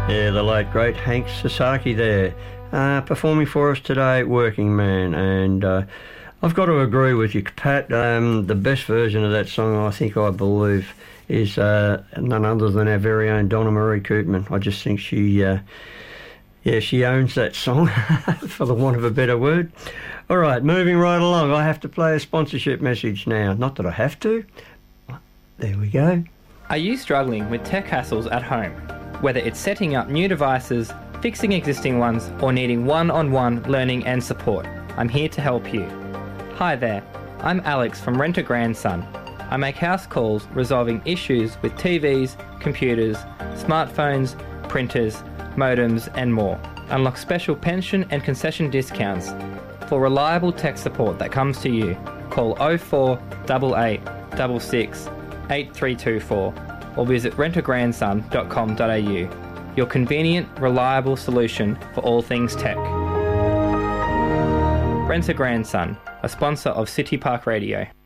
Yeah, the late great Hank Sasaki there, performing for us today, Working Man, and I've got to agree with you, Pat. The best version of that song, I believe, is none other than our very own Donna Marie Koopman. I just think she owns that song, for the want of a better word. All right, moving right along, I have to play a sponsorship message now. Not that I have to. There we go. Are you struggling with tech hassles at home? Whether it's setting up new devices, fixing existing ones, or needing one-on-one learning and support, I'm here to help you. Hi there, I'm Alex from Rent a Grandson. I make house calls resolving issues with TVs, computers, smartphones, printers, modems and more. Unlock special pension and concession discounts. For reliable tech support that comes to you, call 0488 66 8324 or visit rentagrandson.com.au. Your convenient, reliable solution for all things tech. Rent a Grandson, a sponsor of City Park Radio.